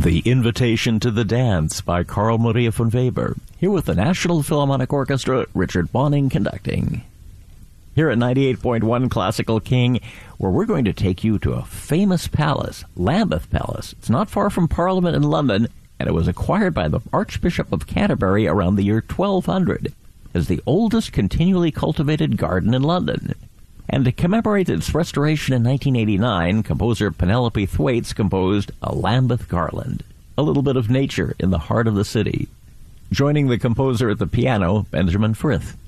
The Invitation to the Dance by Carl Maria von Weber, here with the National Philharmonic Orchestra, Richard Bonning conducting. Here at 98.1 Classical King, where we're going to take you to a famous palace, Lambeth Palace. It's not far from Parliament in London, and it was acquired by the Archbishop of Canterbury around the year 1200 as the oldest continually cultivated garden in London. And to commemorate its restoration in 1989, composer Penelope Thwaites composed a Lambeth Garland, a little bit of nature in the heart of the city. Joining the composer at the piano, Benjamin Frith.